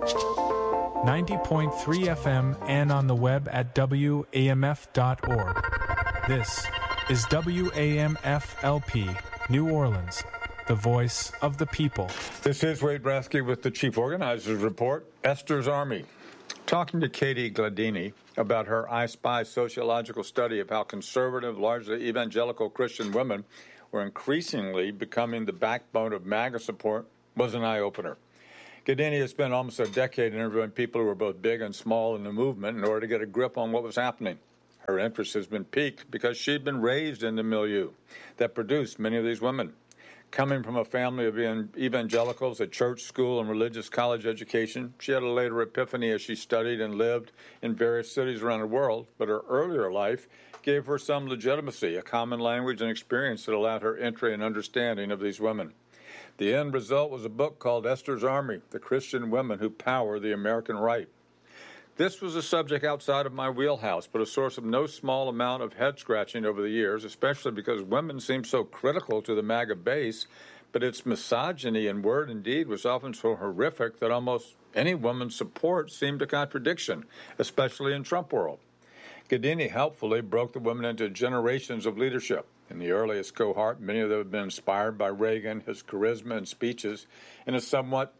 90.3 FM and on the web at WAMF.org. This is WAMF-LP, New Orleans, the voice of the people. This is Wade Bratsky with the Chief Organizers Report, Esther's Army. Talking to Katie Gladini about her I Spy sociological study of how conservative, largely evangelical Christian women were increasingly becoming the backbone of MAGA support was an eye-opener. Gladini has spent almost a decade interviewing people who were both big and small in the movement in order to get a grip on what was happening. Her interest has been piqued because she'd been raised in the milieu that produced many of these women. Coming from a family of evangelicals, a church, school, and religious college education, she had a later epiphany as she studied and lived in various cities around the world, but her earlier life gave her some legitimacy, a common language and experience that allowed her entry and understanding of these women. The end result was a book called Esther's Army, The Christian Women Who Power the American Right. This was a subject outside of my wheelhouse, but a source of no small amount of head-scratching over the years, especially because women seem so critical to the MAGA base, but its misogyny in word and deed was often so horrific that almost any woman's support seemed a contradiction, especially in Trump world. Gladini helpfully broke the women into generations of leadership. In the earliest cohort, many of them had been inspired by Reagan, his charisma and speeches, and a somewhat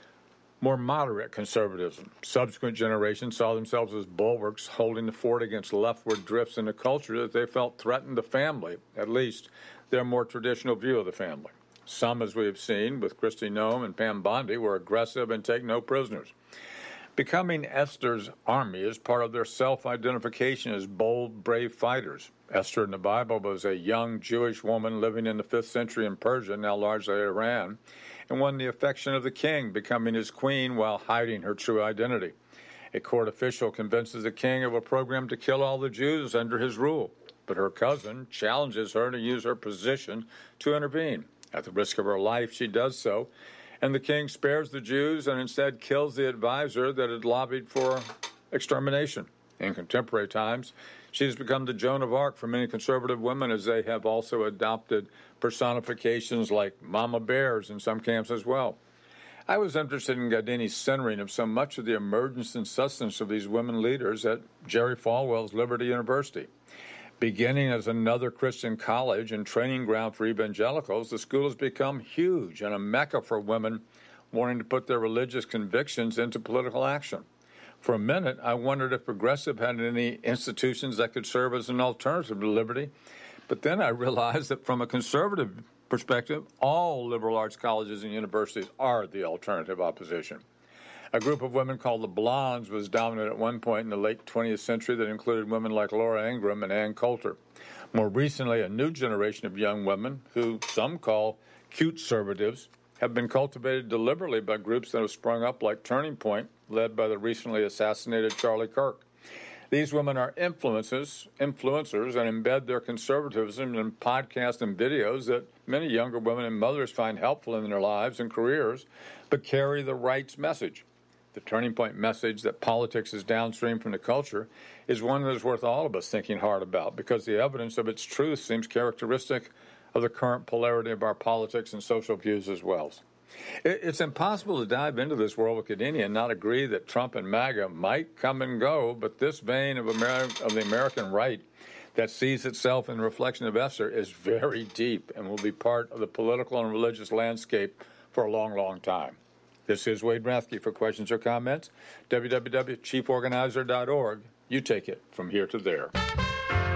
more moderate conservatism. Subsequent generations saw themselves as bulwarks holding the fort against leftward drifts in a culture that they felt threatened the family, at least their more traditional view of the family. Some, as we have seen with Kristi Noem and Pam Bondi, were aggressive and take no prisoners. Becoming Esther's army is part of their self-identification as bold, brave fighters. Esther in the Bible was a young Jewish woman living in the 5th century in Persia, now largely Iran, and won the affection of the king, becoming his queen while hiding her true identity. A court official convinces the king of a program to kill all the Jews under his rule, but her cousin challenges her to use her position to intervene. At the risk of her life, she does so, and the king spares the Jews and instead kills the advisor that had lobbied for extermination. In contemporary times, she has become the Joan of Arc for many conservative women, as they have also adopted personifications like mama bears in some camps as well. I was interested in Gladini's centering of so much of the emergence and sustenance of these women leaders at Jerry Falwell's Liberty University. Beginning as another Christian college and training ground for evangelicals, the school has become huge and a mecca for women wanting to put their religious convictions into political action. For a minute, I wondered if Progressive had any institutions that could serve as an alternative to Liberty, but then I realized that from a conservative perspective, all liberal arts colleges and universities are the alternative opposition. A group of women called the Blondes was dominant at one point in the late 20th century that included women like Laura Ingraham and Ann Coulter. More recently, a new generation of young women, who some call cute-servatives, have been cultivated deliberately by groups that have sprung up like Turning Point, led by the recently assassinated Charlie Kirk. These women are influencers and embed their conservatism in podcasts and videos that many younger women and mothers find helpful in their lives and careers, but carry the right's message. The Turning Point message that politics is downstream from the culture is one that is worth all of us thinking hard about, because the evidence of its truth seems characteristic of the current polarity of our politics and social views as well. It's impossible to dive into this world with Gladini and not agree that Trump and MAGA might come and go, but this vein of the American right that sees itself in the reflection of Esther is very deep and will be part of the political and religious landscape for a long, long time. This is Wade Bratsky. For questions or comments, www.chieforganizer.org. You take it from here to there.